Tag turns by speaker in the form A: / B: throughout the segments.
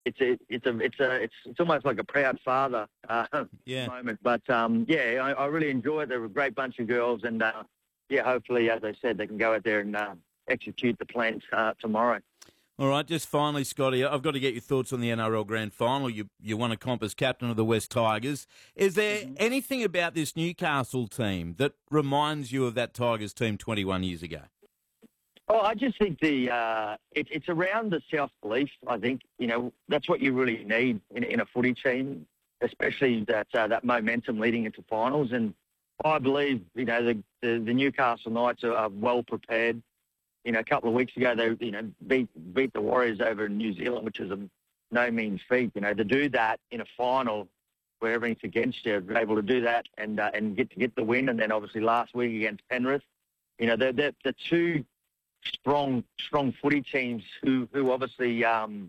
A: it's almost like a proud father moment. But I really enjoy it. They're a great bunch of girls, and hopefully, as I said, they can go out there and execute the plans tomorrow.
B: All right, just finally, Scotty, I've got to get your thoughts on the NRL Grand Final. You won a comp as captain of the West Tigers. Is there anything about this Newcastle team that reminds you of that Tigers team 21 years ago?
A: Oh, I just think it's around the self-belief. I think, that's what you really need in a footy team, especially that momentum leading into finals. And I believe, the Newcastle Knights are well prepared. A couple of weeks ago, they, beat the Warriors over in New Zealand, which is a no mean feat. To do that in a final where everything's against you, they're able to do that and get the win. And then obviously last week against Penrith, they're two strong footy teams who obviously,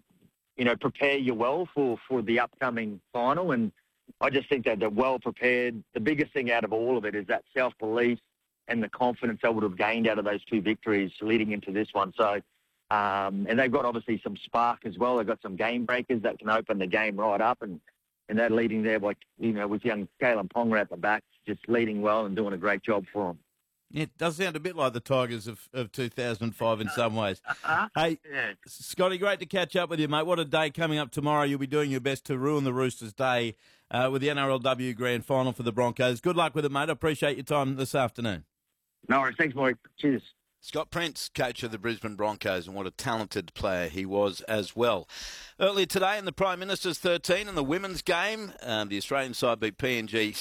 A: prepare you well for the upcoming final. And I just think that they're well prepared. The biggest thing out of all of it is that self-belief and the confidence they would have gained out of those two victories leading into this one. So, and they've got obviously some spark as well. They've got some game breakers that can open the game right up, and they're leading there, with young Kalen Ponga at the back, just leading well and doing a great job for them.
B: Yeah, it does sound a bit like the Tigers of 2005 in some ways. Hey, Scotty, great to catch up with you, mate. What a day coming up tomorrow. You'll be doing your best to ruin the Roosters' day with the NRLW Grand Final for the Broncos. Good luck with it, mate. I appreciate your time this afternoon.
A: No worries. Thanks, Mike. Cheers.
B: Scott Prince, coach of the Brisbane Broncos, and what a talented player he was as well. Earlier today in the Prime Minister's 13 in the women's game, the Australian side beat PNG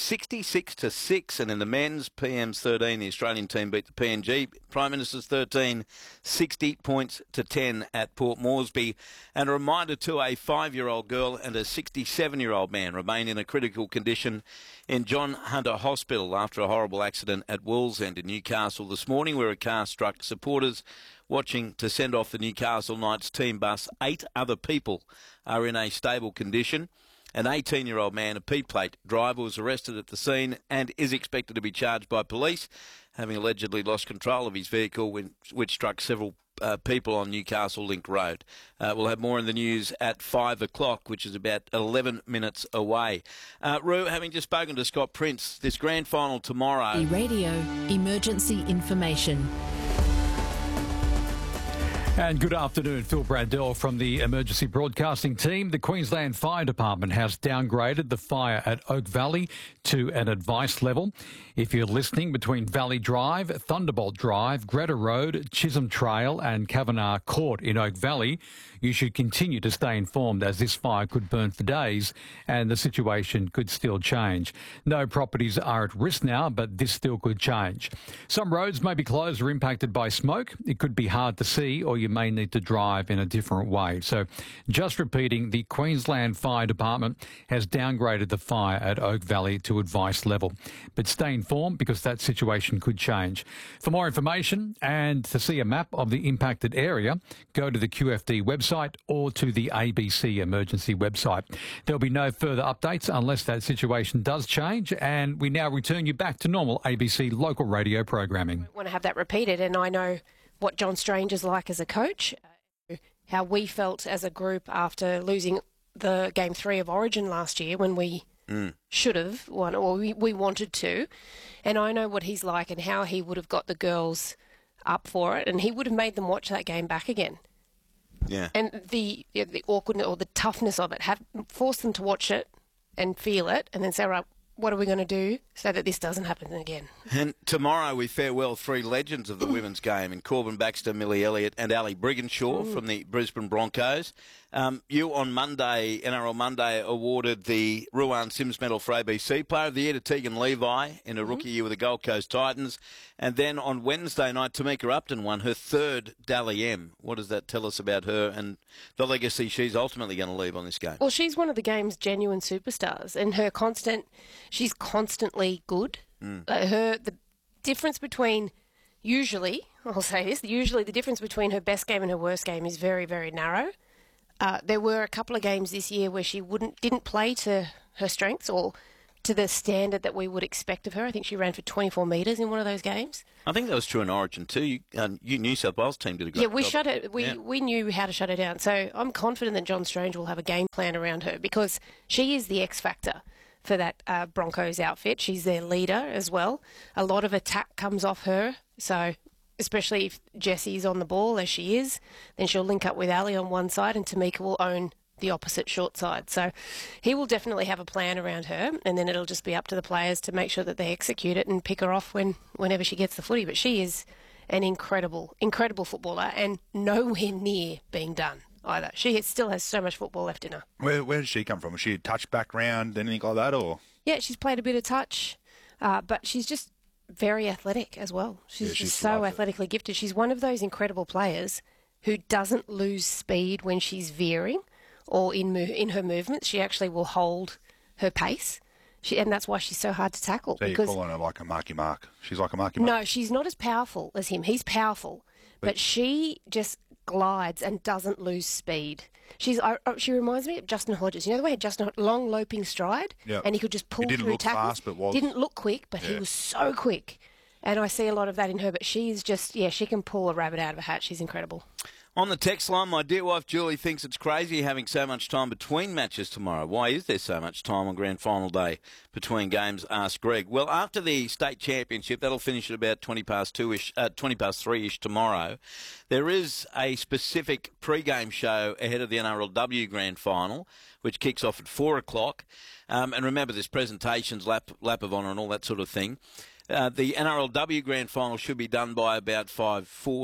B: 66-6, and in the men's PM's 13, the Australian team beat the PNG Prime Minister's 13 60 points to 10 at Port Moresby. And a reminder to a 5-year-old girl and a 67-year-old man remain in a critical condition in John Hunter Hospital after a horrible accident at Wallsend in Newcastle this morning, where a car struck supporters watching to send off the Newcastle Knights team bus. 8 other people are in a stable condition. An 18-year-old man, a P-plate driver, was arrested at the scene and is expected to be charged by police, having allegedly lost control of his vehicle which struck several people on Newcastle Link Road. We'll have more in the news at 5 o'clock, which is about 11 minutes away. Roo, having just spoken to Scott Prince, this grand final tomorrow.
C: Radio Emergency Information.
D: And good afternoon, Phil Bradell from the Emergency Broadcasting Team. The Queensland Fire Department has downgraded the fire at Oak Valley to an advice level. If you're listening between Valley Drive, Thunderbolt Drive, Greta Road, Chisholm Trail and Kavanagh Court in Oak Valley, you should continue to stay informed, as this fire could burn for days and the situation could still change. No properties are at risk now, but this still could change. Some roads may be closed or impacted by smoke. It could be hard to see, or you may need to drive in a different way. So just repeating, the Queensland Fire Department has downgraded the fire at Oak Valley to advice level. But stay informed, because that situation could change. For more information and to see a map of the impacted area, go to the QFD website or to the ABC emergency website. There'll be no further updates unless that situation does change, and we now return you back to normal ABC local radio programming.
E: I want to have that repeated, and I know what John Strange is like as a coach, how we felt as a group after losing the Game 3 of Origin last year when we should have won, or we wanted to. And I know what he's like and how he would have got the girls up for it, and he would have made them watch that game back again.
B: Yeah.
E: And the awkwardness or the toughness of it, force them to watch it and feel it, and then say, right, what are we going to do so that this doesn't happen again?
B: And tomorrow we farewell 3 legends of the women's game in Corbin Baxter, Millie Elliott and Ali Brigginshaw from the Brisbane Broncos. You on Monday, NRL Monday, awarded the Ruan Sims Medal for ABC Player of the Year to Tegan Levi in a rookie year with the Gold Coast Titans. And then on Wednesday night, Tamika Upton won her 3rd Dally M. What does that tell us about her and the legacy she's ultimately going to leave on this game?
E: Well, she's one of the game's genuine superstars, and she's constantly good. The difference between usually the difference between her best game and her worst game is very, very narrow. There were a couple of games this year where she didn't play to her strengths or to the standard that we would expect of her. I think she ran for 24 metres in one of those games.
B: I think that was true in Origin too. You New South Wales team did a great job.
E: We shut it. We knew how to shut her down. So I'm confident that John Strange will have a game plan around her because she is the X factor for that Broncos outfit. She's their leader as well. A lot of attack comes off her. So especially if Jessie's on the ball as she is, then she'll link up with Ali on one side and Tamika will own the opposite short side. So he will definitely have a plan around her, and then it'll just be up to the players to make sure that they execute it and pick her off whenever she gets the footy. But she is an incredible footballer and nowhere near being done either. She still has so much football left in her.
F: Where did she come from? Was she a touch background, anything like that, or? Yeah,
E: she's played a bit of touch, but she's just very athletic as well. She's just so athletically gifted. She's one of those incredible players who doesn't lose speed when she's veering or in her movements. She actually will hold her pace. And that's why she's so hard to tackle.
F: So you're calling her like a Marky Mark. She's like a Marky Mark.
E: No, she's not as powerful as him. He's powerful. But she just glides and doesn't lose speed. She reminds me of Justin Hodges. You know the way Justin Hodges, long loping stride?
F: Yep.
E: And he could just pull through tackles.
F: He didn't look fast, but was.
E: Didn't look quick, but he was so quick. And I see a lot of that in her. But she's just, she can pull a rabbit out of a hat. She's incredible.
B: On the text line, my dear wife Julie thinks it's crazy having so much time between matches tomorrow. Why is there so much time on grand final day between games? Asked Greg. Well, after the state championship, that'll finish at about 20 past 3-ish tomorrow. There is a specific pre-game show ahead of the NRLW grand final, which kicks off at 4 o'clock. And remember, there's presentations, lap of honour and all that sort of thing. The NRLW grand final should be done by about 5:40,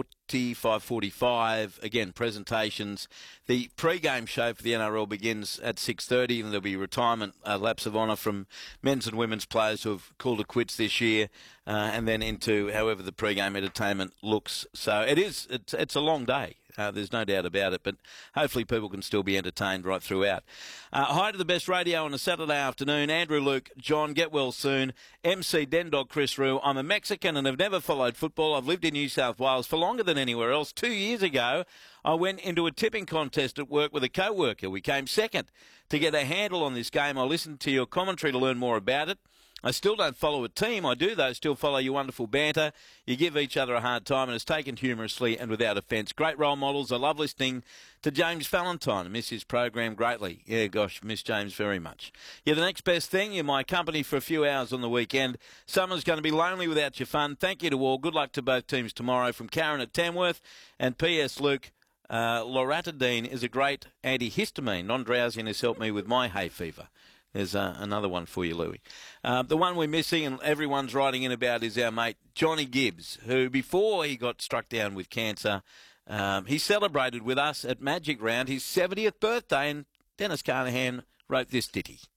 B: 5:45. Again, presentations. The pre-game show for the NRL begins at 6:30, and there'll be retirement laps of honour from men's and women's players who have called it quits this year, and then into however the pre-game entertainment looks. So it's a long day. There's no doubt about it, but hopefully people can still be entertained right throughout. Hi to the best radio on a Saturday afternoon. Andrew, Luke, John, get well soon. MC Dendog, Chris Rue. I'm a Mexican and have never followed football. I've lived in New South Wales for longer than anywhere else. 2 years ago, I went into a tipping contest at work with a co-worker. We came second. To get a handle on this game, I listened to your commentary to learn more about it. I still don't follow a team. I do, though, still follow your wonderful banter. You give each other a hard time and it's taken humorously and without offence. Great role models. I love listening to James Valentine. I miss his program greatly. Yeah, gosh, miss James very much. You're the next best thing. You're my company for a few hours on the weekend. Summer's going to be lonely without your fun. Thank you to all. Good luck to both teams tomorrow. From Karen at Tamworth. And P.S. Luke, loratadine is a great antihistamine. Non-drowsiness helped me with my hay fever. There's another one for you, Louie. The one we're missing and everyone's writing in about is our mate Johnny Gibbs, who before he got struck down with cancer, he celebrated with us at Magic Round his 70th birthday, and Dennis Carnahan wrote this ditty.